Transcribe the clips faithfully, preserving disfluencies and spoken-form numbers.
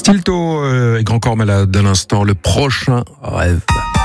Stilto euh, et Grand Corps Malade à l'instant, le prochain rêve.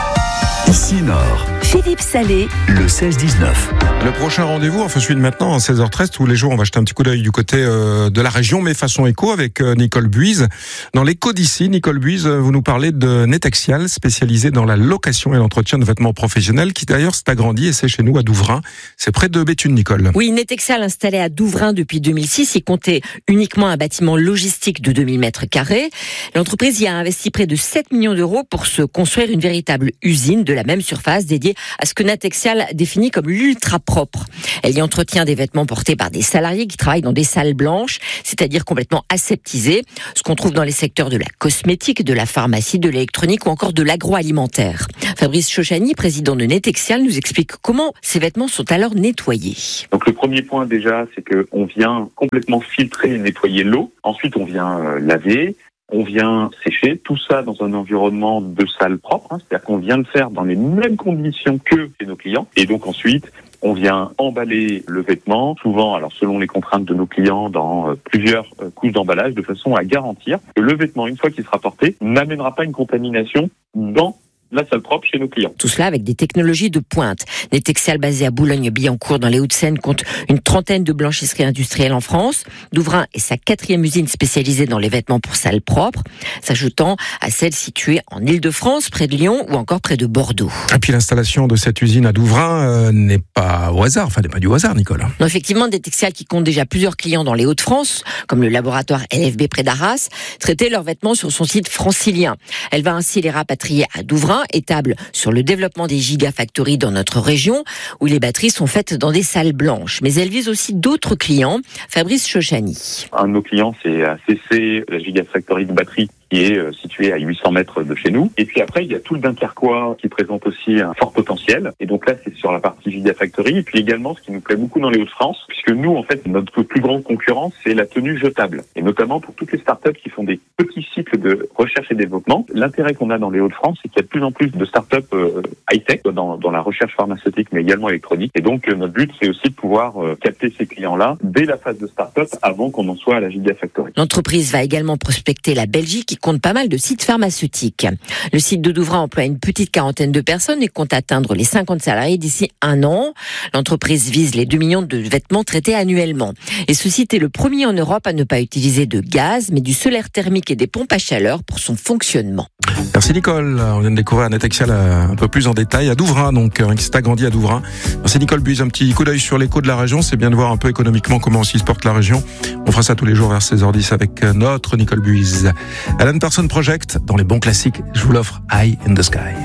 Ici Nord. Philippe Salé. Le seize dix-neuf. Le prochain rendez-vous, enfin celui de maintenant, à seize heures treize, tous les jours, on va jeter un petit coup d'œil du côté euh, de la région, mais façon éco, avec euh, Nicole Buise. Dans l'éco d'ici, Nicole Buise, vous nous parlez de Netexial, spécialisé dans la location et l'entretien de vêtements professionnels, qui d'ailleurs s'est agrandi et c'est chez nous à Douvrin. C'est près de Béthune, Nicole. Oui, Netexial installé à Douvrin depuis deux mille six, il comptait uniquement un bâtiment logistique de deux mille mètres carrés. L'entreprise y a investi près de sept millions d'euros pour se construire une véritable usine de la même surface dédiée à ce que Netexial définit comme l'ultra propre. Elle y entretient des vêtements portés par des salariés qui travaillent dans des salles blanches, c'est-à-dire complètement aseptisées, ce qu'on trouve dans les secteurs de la cosmétique, de la pharmacie, de l'électronique ou encore de l'agroalimentaire. Fabrice Chochani, président de Netexial, nous explique comment ces vêtements sont alors nettoyés. Donc le premier point déjà, c'est qu'on vient complètement filtrer et nettoyer l'eau. Ensuite, on vient euh, laver. On vient sécher tout ça dans un environnement de salle propre, hein, c'est-à-dire qu'on vient le faire dans les mêmes conditions que chez nos clients. Et donc ensuite, on vient emballer le vêtement, souvent, alors selon les contraintes de nos clients, dans euh, plusieurs euh, couches d'emballage, de façon à garantir que le vêtement, une fois qu'il sera porté, n'amènera pas une contamination dans la salle propre chez nos clients. Tout cela avec des technologies de pointe. Netexial, basé à Boulogne-Billancourt dans les Hauts-de-Seine, compte une trentaine de blanchisseries industrielles en France. Douvrin est sa quatrième usine spécialisée dans les vêtements pour salles propres, s'ajoutant à celle située en Île-de-France, près de Lyon ou encore près de Bordeaux. Et puis l'installation de cette usine à Douvrin euh, n'est pas au hasard, enfin n'est pas du hasard, Nicole. Non, effectivement, Netexial, qui compte déjà plusieurs clients dans les Hauts-de-France, comme le laboratoire L F B près d'Arras, traitait leurs vêtements sur son site francilien. Elle va ainsi les rapatrier à Douvrin, étable sur le développement des gigafactories dans notre région, où les batteries sont faites dans des salles blanches. Mais elle vise aussi d'autres clients. Fabrice Chochani. Un de nos clients, c'est A C C, la gigafactory de batteries, qui est euh, située à huit cents mètres de chez nous. Et puis après, il y a tout le Dunkerquois qui présente aussi un fort potentiel. Et donc là, c'est sur la partie gigafactory. Et puis également, ce qui nous plaît beaucoup dans les Hauts-de-France, puisque nous, en fait, notre plus grande concurrence, c'est la tenue jetable. Et notamment pour toutes les startups qui font des petits cycles de recherche et développement. L'intérêt qu'on a dans les Hauts-de-France, c'est qu'il y a de plus en plus de startups euh, high-tech dans, dans la recherche pharmaceutique, mais également électronique. Et donc, euh, notre but, c'est aussi de pouvoir euh, capter ces clients-là dès la phase de startup avant qu'on en soit à la gigafactory. L'entreprise va également prospecter la Belgique, qui compte pas mal de sites pharmaceutiques. Le site de Douvrin emploie une petite quarantaine de personnes et compte atteindre les cinquante salariés d'ici un an. L'entreprise vise les deux millions de vêtements traités annuellement. Et ce site est le premier en Europe à ne pas utiliser de gaz, mais du solaire thermique et des pompes à chaleur pour son fonctionnement. Merci Nicole. On vient de découvrir Netexial un peu plus en détail à Douvrin, donc qui s'est agrandi à Douvrin. Merci Nicole Buise. Un petit coup d'œil sur l'éco de la région. C'est bien de voir un peu économiquement comment aussi se porte la région. On fera ça tous les jours vers seize heures dix avec notre Nicole Buise. Alan Person Project, dans les bons classiques, je vous l'offre, Eye in the Sky.